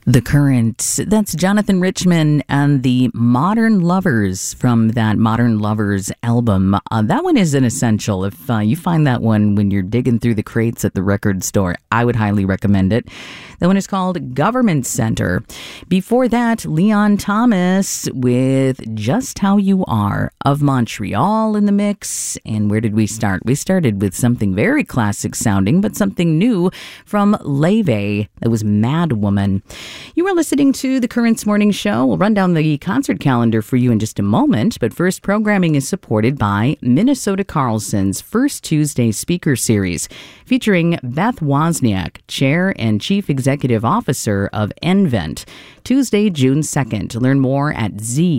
The Current. That's Jonathan Richman and the Modern Lovers from that Modern Lovers album. That one is an essential. If you find that one when you're digging through the crates at the record store, I would highly recommend it. That one is called Government Center. Before that, Leon Thomas with Just How You Are of Montreal in the mix. And where did we start? We started with something very classic sounding, but something new from Leve. That was Mad Woman. You are listening to The Currents Morning Show. We'll run down the concert calendar for you in just a moment, but first, programming is supported by Minnesota Carlson's First Tuesday Speaker Series, featuring Beth Wozniak, Chair and Chief Executive Officer of nVent, Tuesday, June 2nd. Learn more at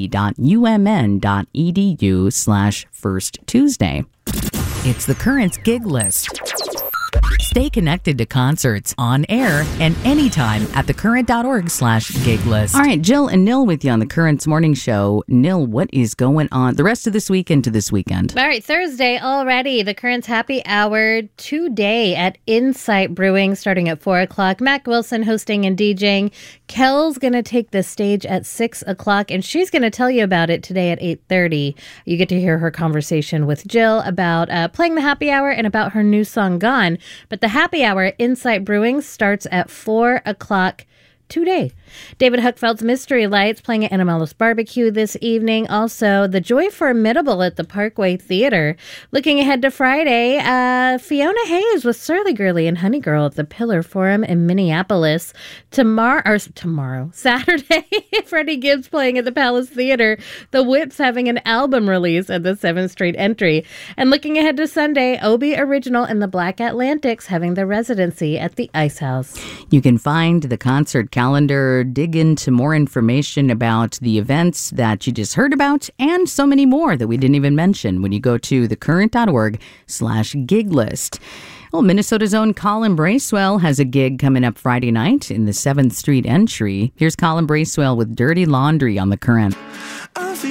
z.umn.edu/First Tuesday. It's The Currents Gig List. Stay connected to concerts on air and anytime at thecurrent.org/gig list. All right, Jill and Nil with you on the Currents Morning Show. Nil, what is going on the rest of this week into this weekend? All right, Thursday already. The Currents Happy Hour today at Insight Brewing starting at 4 o'clock. Mac Wilson hosting and DJing. Kel's going to take the stage at 6 o'clock, and she's going to tell you about it today at 8:30. You get to hear her conversation with Jill about playing the happy hour and about her new song, Gone. But the happy hour at Insight Brewing starts at 4 o'clock today. David Huckfeld's Mystery Lights playing at Animalis Barbecue this evening. Also, The Joy Formidable at the Parkway Theater. Looking ahead to Friday, Fiona Hayes with Surly Girly and Honey Girl at the Pillar Forum in Minneapolis. Saturday, Freddie Gibbs playing at the Palace Theater. The Whips having an album release at the 7th Street Entry. And looking ahead to Sunday, Obie Original and the Black Atlantics having their residency at the Ice House. You can find the concert calendar, dig into more information about the events that you just heard about, and so many more that we didn't even mention when you go to thecurrent.org/gig list. Well, Minnesota's own Colin Bracewell has a gig coming up Friday night in the 7th Street Entry. Here's Colin Bracewell with Dirty Laundry on The Current.